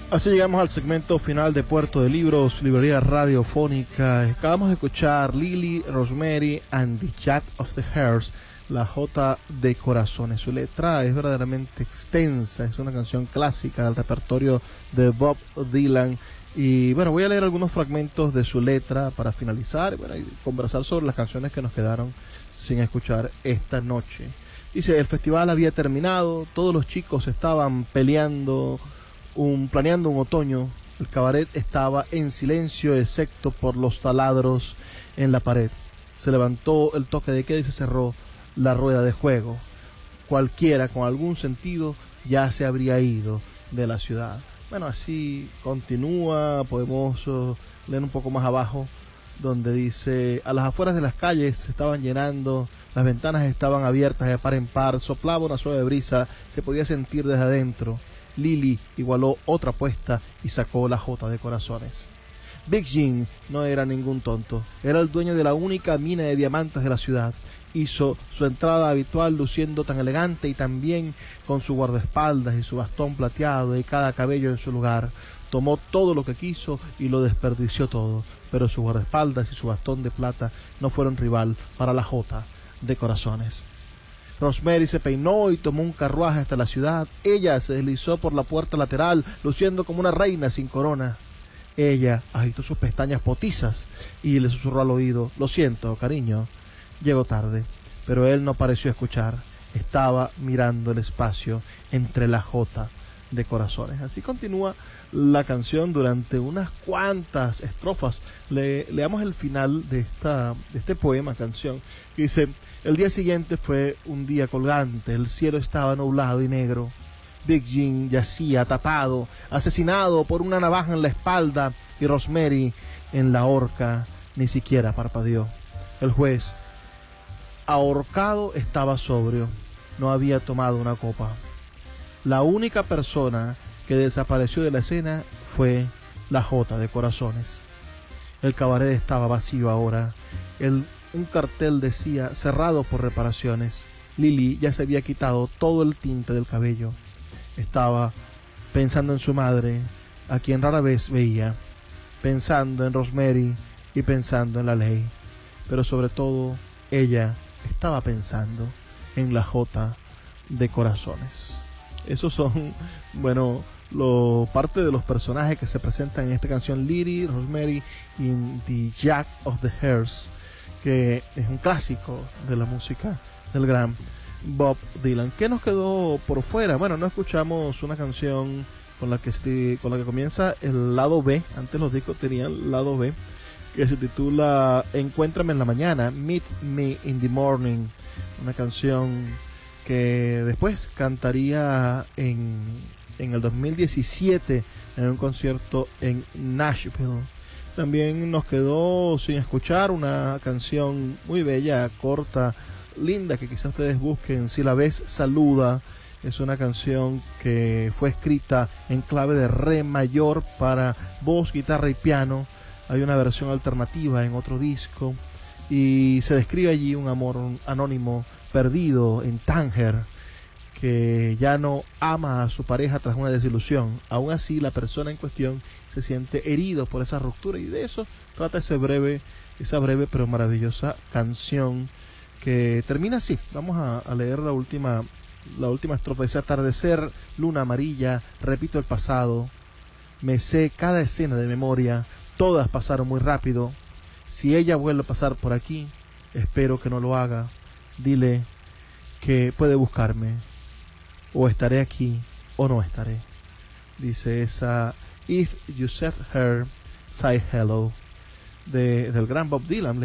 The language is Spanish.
Así llegamos al segmento final de Puerto de Libros, librería radiofónica. Acabamos de escuchar Lily, Rosemary and the Jack of the Hearts, la J de Corazones. Su letra es verdaderamente extensa, es una canción clásica del repertorio de Bob Dylan. Y bueno, voy a leer algunos fragmentos de su letra para finalizar y conversar sobre las canciones que nos quedaron sin escuchar esta noche. Dice: el festival había terminado, todos los chicos estaban planeando un otoño. El cabaret estaba en silencio excepto por los taladros en la pared. Se levantó el toque de queda y se cerró la rueda de juego. Cualquiera con algún sentido ya se habría ido de la ciudad. Bueno, así continúa. Podemos leer un poco más abajo, donde dice: a las afueras de las calles se estaban llenando, las ventanas estaban abiertas de par en par, soplaba una suave brisa, se podía sentir desde adentro. Lily igualó otra apuesta y sacó la J de Corazones. Big Jim no era ningún tonto, era el dueño de la única mina de diamantes de la ciudad. Hizo su entrada habitual luciendo tan elegante y tan bien, con su guardaespaldas y su bastón plateado y cada cabello en su lugar. Tomó todo lo que quiso y lo desperdició todo, pero su guardaespaldas y su bastón de plata no fueron rival para la J de Corazones. Rosemary se peinó y tomó un carruaje hasta la ciudad. Ella se deslizó por la puerta lateral, luciendo como una reina sin corona. Ella agitó sus pestañas potizas y le susurró al oído: lo siento, cariño, llego tarde. Pero él no pareció escuchar, estaba mirando el espacio entre la J de Corazones. Así continúa la canción durante unas cuantas estrofas. Leamos el final de este poema, canción, que dice: el día siguiente fue un día colgante, el cielo estaba nublado y negro. Big Jim yacía tapado, asesinado por una navaja en la espalda, y Rosemary en la horca ni siquiera parpadeó. El juez ahorcado estaba sobrio, no había tomado una copa. La única persona que desapareció de la escena fue la J de Corazones. El cabaret estaba vacío ahora. Un cartel decía: cerrado por reparaciones. Lily ya se había quitado todo el tinte del cabello. Estaba pensando en su madre, a quien rara vez veía, pensando en Rosemary y pensando en la ley. Pero sobre todo, ella estaba pensando en la J de Corazones. Esos son, parte de los personajes que se presentan en esta canción, Lily, Rosemary y The Jack of the Hearts, que es un clásico de la música del gran Bob Dylan. ¿Qué nos quedó por fuera? Bueno, no escuchamos una canción con la que comienza el lado B. Antes los discos tenían el lado B, que se titula Encuéntrame en la mañana, Meet Me in the Morning, una canción que después cantaría en el 2017 en un concierto en Nashville. También nos quedó sin escuchar una canción muy bella, corta, linda, que quizás ustedes busquen: Si la ves, saluda. Es una canción que fue escrita en clave de re mayor para voz, guitarra y piano. Hay una versión alternativa en otro disco y se describe allí un amor anónimo perdido en Tánger, que ya no ama a su pareja tras una desilusión. Aún así, la persona en cuestión se siente herido por esa ruptura, y de eso trata esa breve pero maravillosa canción, que termina así. Vamos a leer la última estrofa. Dice: atardecer, luna amarilla, repito el pasado, me sé cada escena de memoria, todas pasaron muy rápido. Si ella vuelve a pasar por aquí, espero que no lo haga. Dile que puede buscarme, o estaré aquí o no estaré. Dice esa If You Set Her, Say Hello, del gran Bob Dylan.